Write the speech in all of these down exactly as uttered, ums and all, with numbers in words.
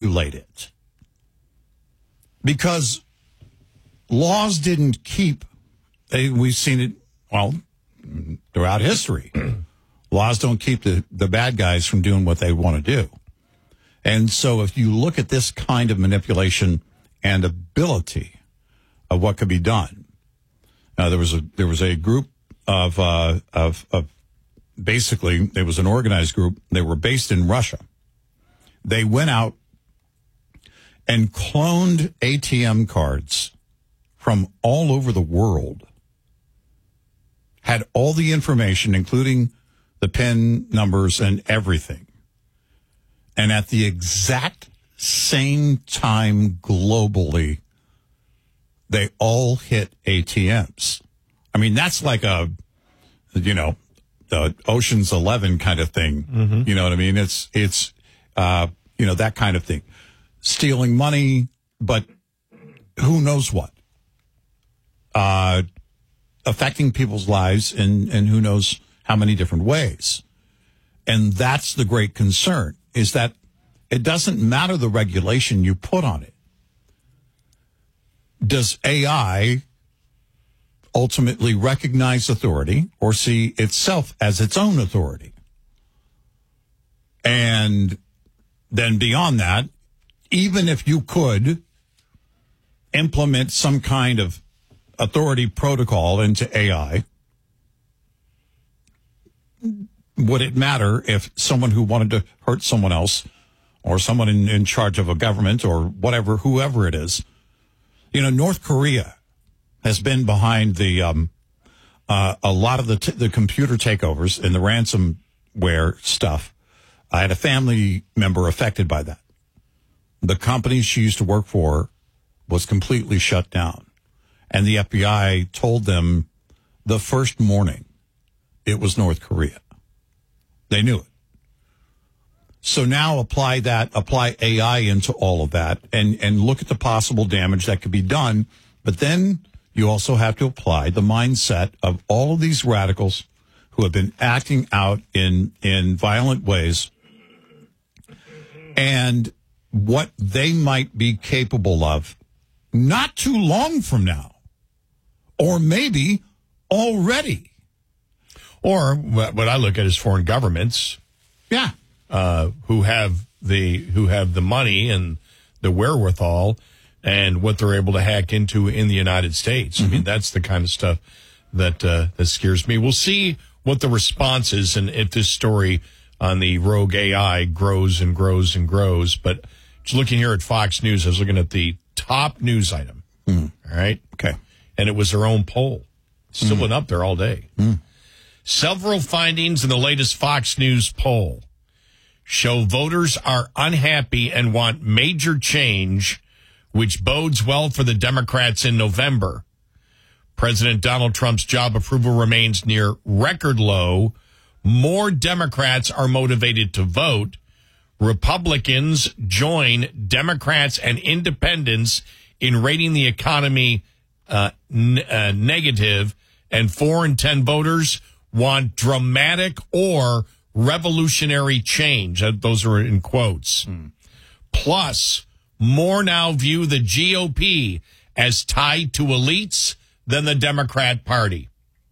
manipulate it. Because laws didn't keep, we've seen it, well, throughout history. Laws don't keep the, the bad guys from doing what they want to do. And so if you look at this kind of manipulation and ability of what could be done, uh, there was a there was a group of, uh, of of basically, it was an organized group. They were based in Russia. They went out and cloned A T M cards from all over the world, had all the information, including the PIN numbers and everything. And at the exact same time globally, they all hit A T Ms. I mean, that's like a, you know, the Ocean's Eleven kind of thing. Mm-hmm. You know what I mean? It's, it's, uh, you know, that kind of thing. Stealing money, but who knows what? Uh, affecting people's lives in, in who knows how many different ways. And that's the great concern, is that it doesn't matter the regulation you put on it. Does A I ultimately recognize authority or see itself as its own authority? And then beyond that, even if you could implement some kind of authority protocol into A I, would it matter if someone who wanted to hurt someone else or someone in, in charge of a government or whatever, whoever it is? You know, North Korea has been behind the um, uh, a lot of the t- the computer takeovers and the ransomware stuff. I had a family member affected by that. The company she used to work for was completely shut down. And the F B I told them the first morning it was North Korea. They knew it. So now apply that, apply A I into all of that and, and look at the possible damage that could be done. But then you also have to apply the mindset of all of these radicals who have been acting out in, in violent ways and what they might be capable of not too long from now, or maybe already. Or what I look at is foreign governments, yeah, uh, who have the who have the money and the wherewithal, and what they're able to hack into in the United States. Mm-hmm. I mean, that's the kind of stuff that uh, that scares me. We'll see what the response is, and if this story on the rogue A I grows and grows and grows. But just looking here at Fox News, I was looking at the top news item. Mm. All right, okay, and it was their own poll. Still mm. been up there all day. Mm. Several findings in the latest Fox News poll show voters are unhappy and want major change, which bodes well for the Democrats in November. President Donald Trump's job approval remains near record low. More Democrats are motivated to vote. Republicans join Democrats and independents in rating the economy uh, n- uh, negative, and four in ten voters want dramatic or revolutionary change. Those are in quotes. Hmm. Plus, more now view the G O P as tied to elites than the Democrat Party.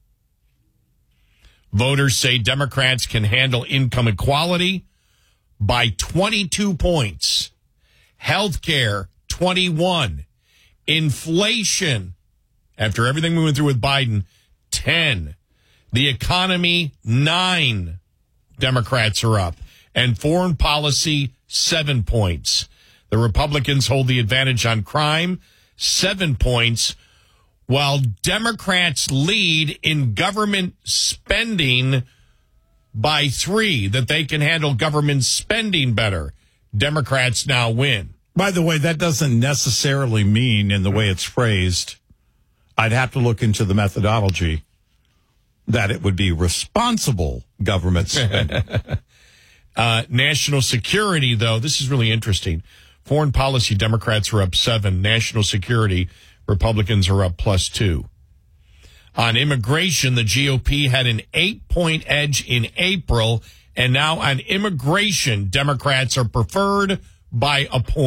Voters say Democrats can handle income equality by twenty-two points. Healthcare, twenty-one. Inflation, after everything we went through with Biden, ten. The economy, nine. Democrats are up. And foreign policy, seven points. The Republicans hold the advantage on crime, seven points, while Democrats lead in government spending by three, that they can handle government spending better. Democrats now win. By the way, that doesn't necessarily mean, in the way it's phrased, I'd have to look into the methodology, that it would be responsible government spending. uh, national security, though, this is really interesting. Foreign policy, Democrats are up seven. National security, Republicans are up plus two. On immigration, the G O P had an eight-point edge in April, and now on immigration, Democrats are preferred by a point.